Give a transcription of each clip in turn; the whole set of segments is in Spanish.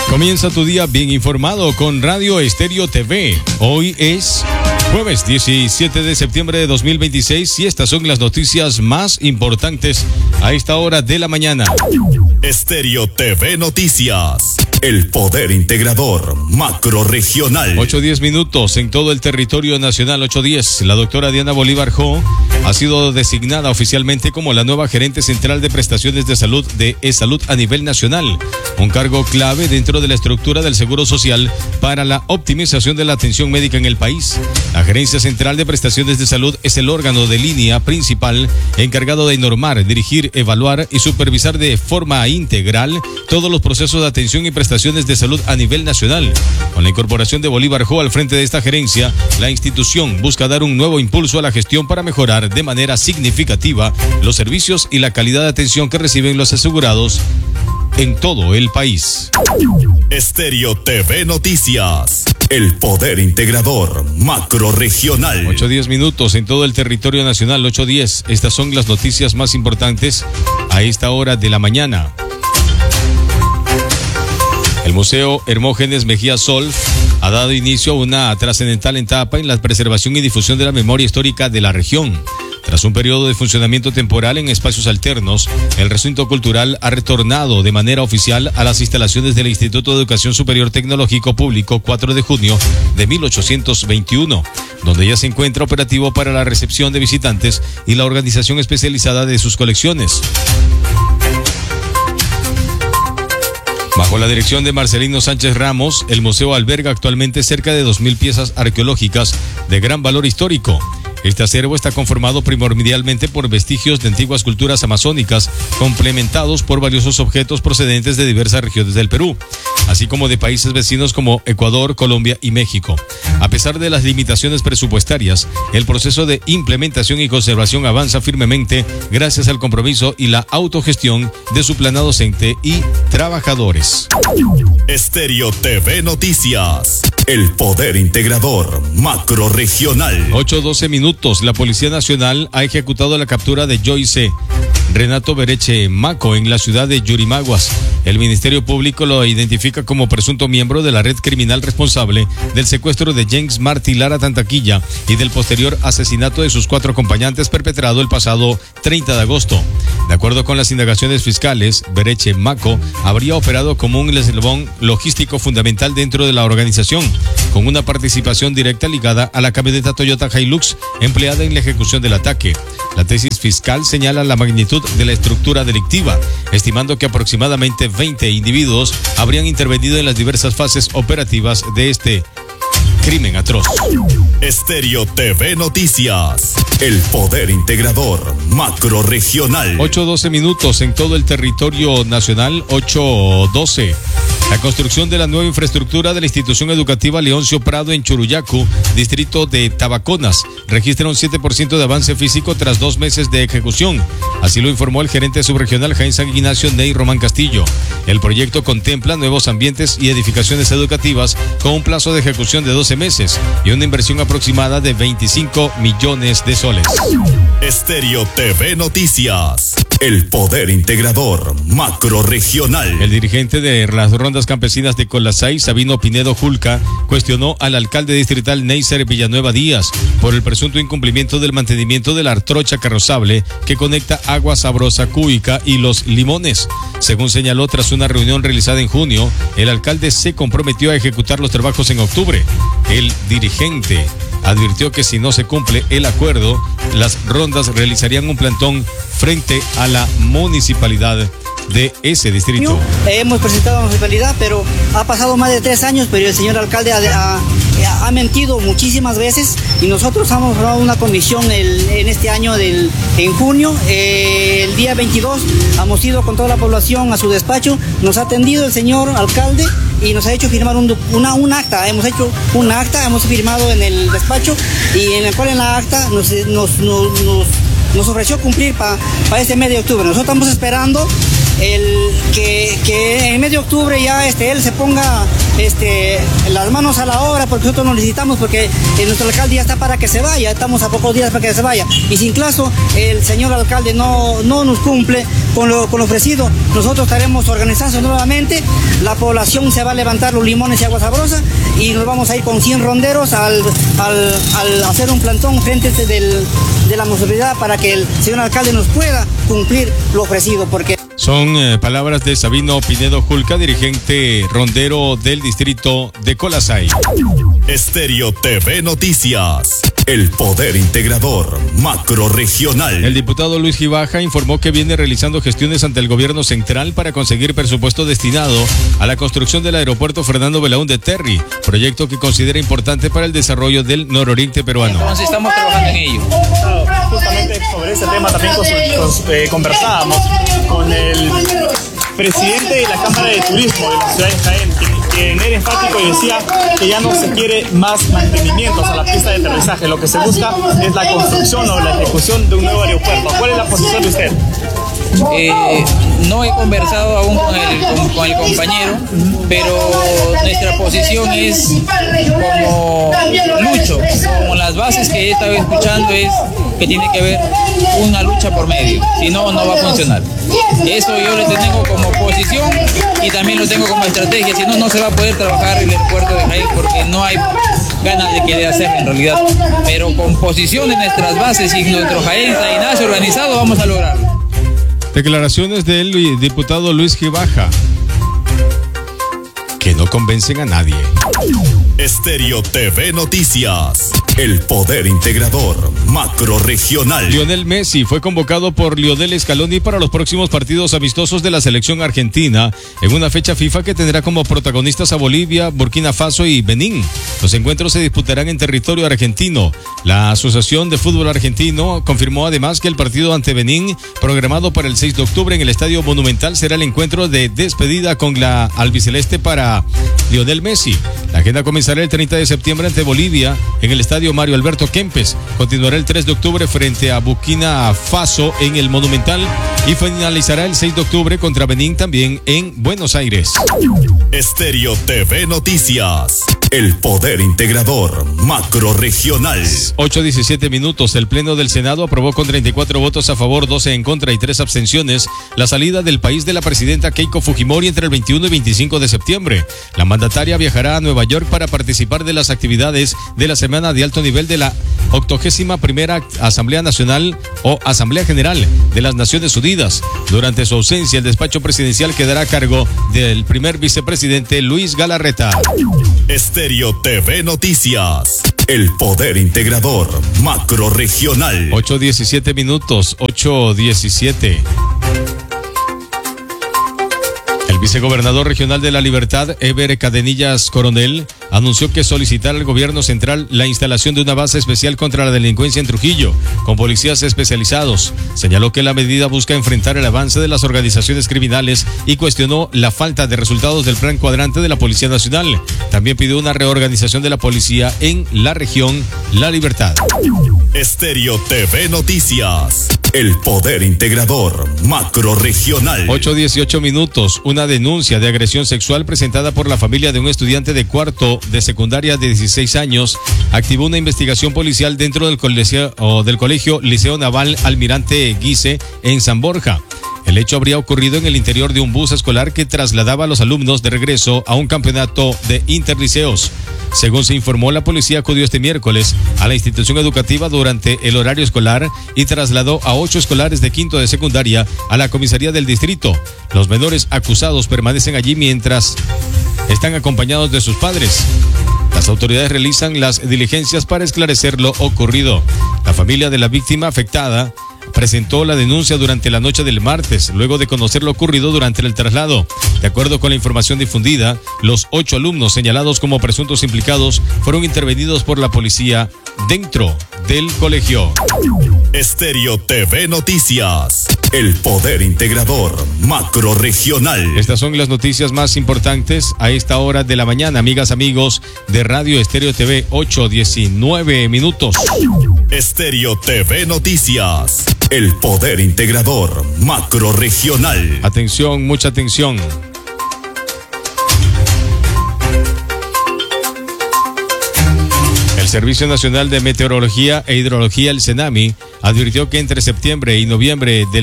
Comienza tu día bien informado con Radio Estéreo TV. Hoy es jueves 17 de septiembre de 2026 y estas son las noticias más importantes a esta hora de la mañana. Estéreo TV Noticias. El poder integrador macrorregional. 8:10 minutos en todo el territorio nacional. 8:10. La doctora Diana Bolívar Jo ha sido designada oficialmente como la nueva gerente central de prestaciones de salud de E-Salud a nivel nacional. Un cargo clave dentro de la estructura del Seguro Social para la optimización de la atención médica en el país. La Gerencia Central de Prestaciones de Salud es el órgano de línea principal encargado de normar, dirigir, evaluar y supervisar de forma integral todos los procesos de atención y prestaciones de salud a nivel nacional. Con la incorporación de Bolívar Jo al frente de esta gerencia, la institución busca dar un nuevo impulso a la gestión para mejorar de manera significativa los servicios y la calidad de atención que reciben los asegurados en todo el país. Estéreo TV Noticias. El poder integrador macrorregional. 8:10 minutos en todo el territorio nacional. 8:10. Estas son las noticias más importantes a esta hora de la mañana. El Museo Hermógenes Mejía Solf ha dado inicio a una trascendental etapa en la preservación y difusión de la memoria histórica de la región. Tras un periodo de funcionamiento temporal en espacios alternos, el recinto cultural ha retornado de manera oficial a las instalaciones del Instituto de Educación Superior Tecnológico Público 4 de junio de 1821, donde ya se encuentra operativo para la recepción de visitantes y la organización especializada de sus colecciones. Bajo la dirección de Marcelino Sánchez Ramos, el museo alberga actualmente cerca de 2.000 piezas arqueológicas de gran valor histórico. Este acervo está conformado primordialmente por vestigios de antiguas culturas amazónicas, complementados por valiosos objetos procedentes de diversas regiones del Perú, así como de países vecinos como Ecuador, Colombia y México. A pesar de las limitaciones presupuestarias, el proceso de implementación y conservación avanza firmemente gracias al compromiso y la autogestión de su plana docente y trabajadores. Estéreo TV Noticias. El poder integrador macrorregional. 8:12 minutos. La Policía Nacional ha ejecutado la captura de Joyce Renato Bereche Maco en la ciudad de Yurimaguas. El Ministerio Público lo identifica como presunto miembro de la red criminal responsable del secuestro de James Martí Lara Tantaquilla y del posterior asesinato de sus 4 acompañantes perpetrado el pasado 30 de agosto. De acuerdo con las indagaciones fiscales, Bereche Maco habría operado como un eslabón logístico fundamental dentro de la organización, con una participación directa ligada a la camioneta Toyota Hilux empleada en la ejecución del ataque. La tesis fiscal señala la magnitud de la estructura delictiva, estimando que aproximadamente 20 individuos habrían intervenido en las diversas fases operativas de este crimen atroz. Estéreo TV Noticias. El poder integrador macrorregional. 8:12 minutos en todo el territorio nacional. 8:12. La construcción de la nueva infraestructura de la institución educativa Leoncio Prado en Churuyacu, distrito de Tabaconas, registra un 7% de avance físico tras 2 meses de ejecución. Así lo informó el gerente subregional Jaime San Ignacio Ney Román Castillo. El proyecto contempla nuevos ambientes y edificaciones educativas con un plazo de ejecución de 12 meses y una inversión aproximada de 25 millones de soles. Estéreo TV Noticias. El poder integrador macrorregional. El dirigente de las rondas campesinas de Colasay, Sabino Pinedo Julca, cuestionó al alcalde distrital Neiser Villanueva Díaz por el presunto incumplimiento del mantenimiento de la trocha carrozable que conecta Agua Sabrosa Cúica y Los Limones. Según señaló, tras una reunión realizada en junio, el alcalde se comprometió a ejecutar los trabajos en octubre. El dirigente advirtió que si no se cumple el acuerdo, las rondas realizarían un plantón frente a la municipalidad de ese distrito. Hemos presentado a la municipalidad, pero ha pasado más de 3 años, pero el señor alcalde ha mentido muchísimas veces y nosotros hemos dado una comisión en este año en junio, el día 22, hemos ido con toda la población a su despacho, nos ha atendido el señor alcalde y nos ha hecho firmar un acta, hemos firmado en el despacho y en el cual en la acta nos ofreció cumplir para este mes de octubre. Nosotros estamos esperando que en el mes de octubre ya él se ponga las manos a la obra, porque nosotros lo necesitamos, porque nuestro alcalde ya está para que se vaya, estamos a pocos días para que se vaya, y sin caso el señor alcalde no nos cumple, con lo ofrecido. Nosotros estaremos organizando nuevamente, la población se va a levantar los limones y agua sabrosa y nos vamos a ir con 100 ronderos al hacer un plantón frente de la municipalidad para que el señor alcalde nos pueda cumplir lo ofrecido, porque... Son palabras de Sabino Pinedo Julca, dirigente rondero del distrito de Colasay. Estéreo TV Noticias, el poder integrador macrorregional. El diputado Luis Gibaja informó que viene realizando gestiones ante el gobierno central para conseguir presupuesto destinado a la construcción del aeropuerto Fernando Belaúnde Terry, proyecto que considera importante para el desarrollo del nororiente peruano. Entonces estamos trabajando en ello. Justamente sobre ese tema también conversábamos con el presidente de la Cámara de Turismo de la ciudad de Jaén, quien era enfático y decía que ya no se quiere más mantenimientos a la pista de aterrizaje. Lo que se busca es la construcción o la ejecución de un nuevo aeropuerto. ¿Cuál es la posición de usted? No he conversado aún con el compañero, pero nuestra posición es como Lucho, como las bases que he estado escuchando, es que tiene que haber una lucha por medio, si no, no va a funcionar. Eso yo lo tengo como posición y también lo tengo como estrategia, si no, no se va a poder trabajar en el puerto de Jaén porque no hay ganas de querer hacerlo en realidad, pero con posición de nuestras bases y nuestro Jaén organizado vamos a lograrlo. Declaraciones del diputado Luis Gibaja, que no convencen a nadie. Estéreo TV Noticias, el poder integrador macrorregional. Lionel Messi fue convocado por Lionel Scaloni para los próximos partidos amistosos de la selección argentina en una fecha FIFA que tendrá como protagonistas a Bolivia, Burkina Faso y Benín. Los encuentros se disputarán en territorio argentino. La Asociación de Fútbol Argentino confirmó además que el partido ante Benín, programado para el 6 de octubre en el Estadio Monumental, será el encuentro de despedida con la albiceleste para Lionel Messi. La agenda comenzará el 30 de septiembre ante Bolivia en el Estadio Mario Alberto Kempes. Continuará el 3 de octubre frente a Burkina Faso en el Monumental y finalizará el 6 de octubre contra Benín también en Buenos Aires. Estéreo TV Noticias, el poder integrador macrorregional. 8:17 minutos. El Pleno del Senado aprobó con 34 votos a favor, 12 en contra y 3 abstenciones la salida del país de la presidenta Keiko Fujimori entre el 21 y 25 de septiembre. La mandataria viajará a Nueva York para participar de las actividades de la semana de alto nivel de la 81ª Asamblea Nacional o Asamblea General de las Naciones Unidas. Durante su ausencia, el despacho presidencial quedará a cargo del primer vicepresidente Luis Galarreta. Estéreo TV Noticias, el poder integrador macrorregional. 8:17 minutos, 8:17. El vicegobernador regional de La Libertad, Eber Cadenillas Coronel, anunció que solicitará al gobierno central la instalación de una base especial contra la delincuencia en Trujillo, con policías especializados. Señaló que la medida busca enfrentar el avance de las organizaciones criminales y cuestionó la falta de resultados del plan cuadrante de la Policía Nacional. También pidió una reorganización de la policía en la región La Libertad. Estéreo TV Noticias, el poder integrador macrorregional. 8:18 minutos. Una denuncia de agresión sexual presentada por la familia de un estudiante de cuarto de secundaria de 16 años activó una investigación policial dentro del colegio Liceo Naval Almirante Guise en San Borja. El hecho habría ocurrido en el interior de un bus escolar que trasladaba a los alumnos de regreso a un campeonato de interliceos. Según se informó, la policía acudió este miércoles a la institución educativa durante el horario escolar y trasladó a 8 escolares de quinto de secundaria a la comisaría del distrito. Los menores acusados permanecen allí mientras están acompañados de sus padres. Las autoridades realizan las diligencias para esclarecer lo ocurrido. La familia de la víctima afectada presentó la denuncia durante la noche del martes, luego de conocer lo ocurrido durante el traslado. De acuerdo con la información difundida, los 8 alumnos señalados como presuntos implicados fueron intervenidos por la policía dentro del colegio. Estéreo TV Noticias, el poder integrador macrorregional. Estas son las noticias más importantes a esta hora de la mañana, amigas, amigos de Radio Estéreo TV, 8:19 minutos. Estéreo TV Noticias, el poder integrador macrorregional. Atención, mucha atención. El Servicio Nacional de Meteorología e Hidrología, el CENAMI, advirtió que entre septiembre y noviembre del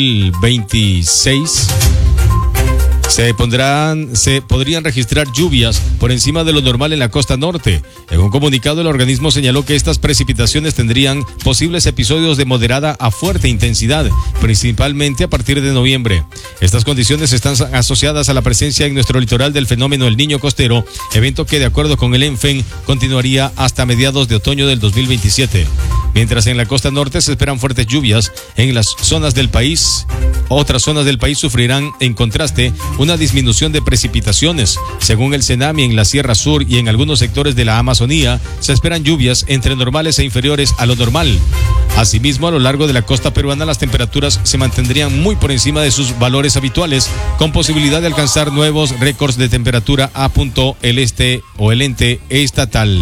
2026 se podrían registrar lluvias por encima de lo normal en la costa norte. En un comunicado, el organismo señaló que estas precipitaciones tendrían posibles episodios de moderada a fuerte intensidad, principalmente a partir de noviembre. Estas condiciones están asociadas a la presencia en nuestro litoral del fenómeno El Niño Costero, evento que, de acuerdo con el ENFEN, continuaría hasta mediados de otoño del 2027. Mientras en la costa norte se esperan fuertes lluvias, en las zonas del país, otras zonas del país sufrirán, en contraste, una disminución de precipitaciones. Según el CENAMI, en la Sierra Sur y en algunos sectores de la Amazonía se esperan lluvias entre normales e inferiores a lo normal. Asimismo, a lo largo de la costa peruana las temperaturas se mantendrían muy por encima de sus valores habituales, con posibilidad de alcanzar nuevos récords de temperatura, apuntó el ente estatal.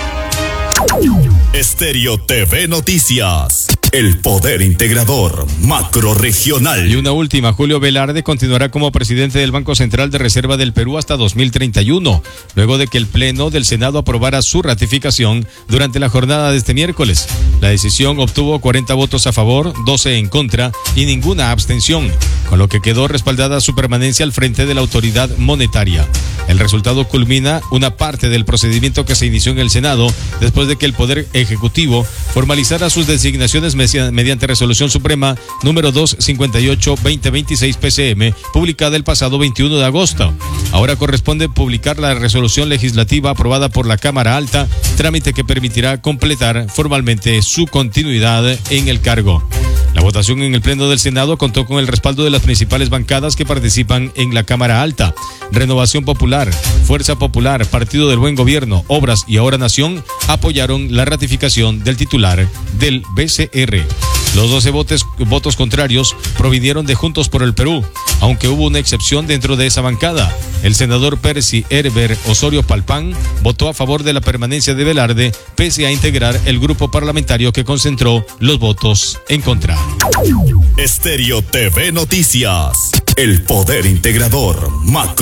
Estéreo TV Noticias, el poder integrador macrorregional. Y una última, Julio Velarde continuará como presidente del Banco Central de Reserva del Perú hasta 2031, luego de que el Pleno del Senado aprobara su ratificación durante la jornada de este miércoles. La decisión obtuvo 40 votos a favor, 12 en contra y ninguna abstención, con lo que quedó respaldada su permanencia al frente de la autoridad monetaria. El resultado culmina una parte del procedimiento que se inició en el Senado después de que el Poder Ejecutivo formalizara sus designaciones mediante Resolución Suprema número 258-2026 PCM, publicada el pasado 21 de agosto. Ahora corresponde publicar la resolución legislativa aprobada por la Cámara Alta, trámite que permitirá completar formalmente su continuidad en el cargo. La votación en el Pleno del Senado contó con el respaldo de las principales bancadas que participan en la Cámara Alta. Renovación Popular, Fuerza Popular, Partido del Buen Gobierno, Obras y Ahora Nación apoyaron la ratificación del titular del BCR. Los 12 votos contrarios provinieron de Juntos por el Perú, aunque hubo una excepción dentro de esa bancada. El senador Percy Herbert Osorio Palpán votó a favor de la permanencia de Velarde, pese a integrar el grupo parlamentario que concentró los votos en contra. Estéreo TV Noticias, el poder integrador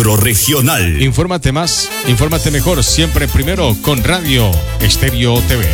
macrorregional. Infórmate más, infórmate mejor, siempre primero con Radio Estéreo TV.